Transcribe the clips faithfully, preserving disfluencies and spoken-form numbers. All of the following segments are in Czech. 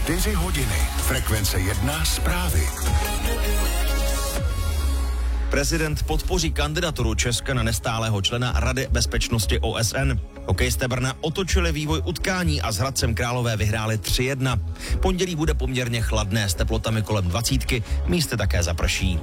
Čtyři hodiny. Frekvence jedna zprávy. Prezident podpoří kandidaturu Česka na nestálého člena Rady bezpečnosti O S N. Hokejisté Brna otočili vývoj utkání a s Hradcem Králové vyhráli tři jedna. Pondělí bude poměrně chladné s teplotami kolem dvacítky, místy také zaprší.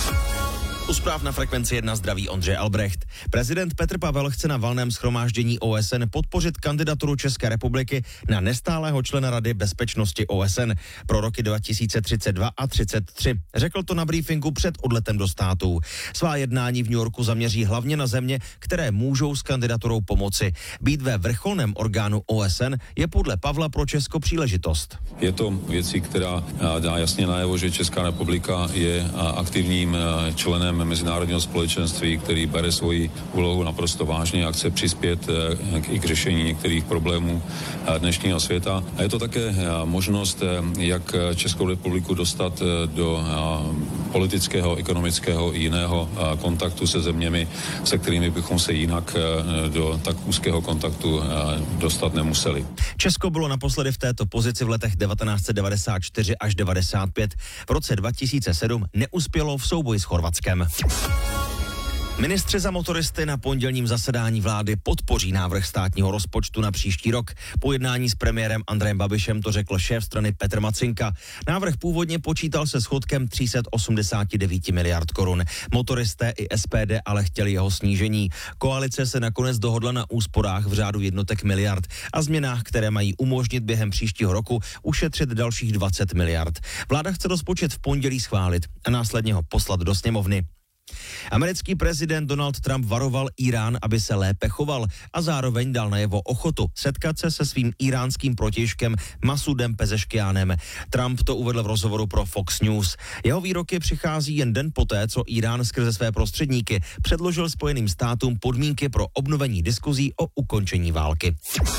U zpráv na Frekvenci jedna zdraví Ondřej Albrecht. Prezident Petr Pavel chce na valném shromáždění O S N podpořit kandidaturu České republiky na nestálého člena Rady bezpečnosti O S N pro roky dva tisíce třicet dva a třicet tři. Řekl to na briefingu před odletem do států. Svá jednání v New Yorku zaměří hlavně na země, které můžou s kandidaturou pomoci. Být ve vrcholném orgánu O S N je podle Pavla pro Česko příležitost. Je to věcí, která dá jasně najevo, že Česká republika je aktivním členem mezinárodního společenství, který bere svoji úlohu naprosto vážně a chce přispět i k řešení některých problémů dnešního světa. A je to také možnost, jak Českou republiku dostat do politického, ekonomického i jiného kontaktu se zeměmi, se kterými bychom se jinak do tak úzkého kontaktu dostat nemuseli. Česko bylo naposledy v této pozici v letech devatenáct set devadesát čtyři až devadesát pět. V roce dva tisíce sedm neuspělo v souboji s Chorvatskem. Ministři za motoristy na pondělním zasedání vlády podpoří návrh státního rozpočtu na příští rok. Po jednání s premiérem Andrejem Babišem to řekl šéf strany Petr Macinka. Návrh původně počítal se schodkem tři sta osmdesát devět miliard korun. Motoristé i S P D ale chtěli jeho snížení. Koalice se nakonec dohodla na úsporách v řádu jednotek miliard a změnách, které mají umožnit během příštího roku ušetřit dalších dvacet miliard. Vláda chce rozpočet v pondělí schválit a následně ho poslat do sněmovny. Americký prezident Donald Trump varoval Írán, aby se lépe choval a zároveň dal najevo ochotu setkat se se svým íránským protějškem Masudem Pezeškiánem. Trump to uvedl v rozhovoru pro Fox News. Jeho výroky přichází jen den poté, co Írán skrze své prostředníky předložil Spojeným státům podmínky pro obnovení diskuzí o ukončení války.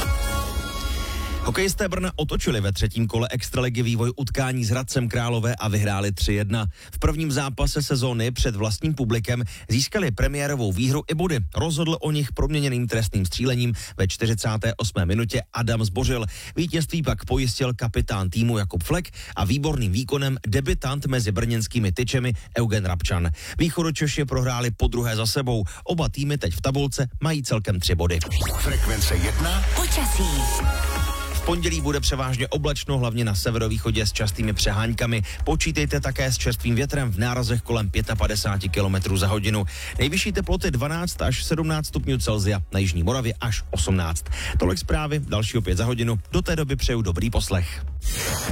Hokejisté Brna otočili ve třetím kole extraligy vývoj utkání s Hradcem Králové a vyhráli tři jedna. V prvním zápase sezóny před vlastním publikem získali premiérovou výhru i body. Rozhodl o nich proměněným trestným střílením ve čtyřicáté osmé minutě Adam Zbořil. Vítězství pak pojistil kapitán týmu Jakub Flek a výborným výkonem debutant mezi brněnskými tyčemi Eugen Rabčan. Východočeši prohráli podruhé za sebou. Oba týmy teď v tabulce mají celkem tři body. Frekvence jedna. Počasí. V pondělí bude převážně oblačno, hlavně na severovýchodě s častými přeháňkami. Počítejte také s čerstvým větrem v nárazech kolem padesát pět kilometrů za hodinu. Nejvyšší teploty dvanáct až sedmnáct stupňů Celsia, na jižní Moravě až osmnáct. Tolik zprávy, další opět za hodinu. Do té doby přeju dobrý poslech.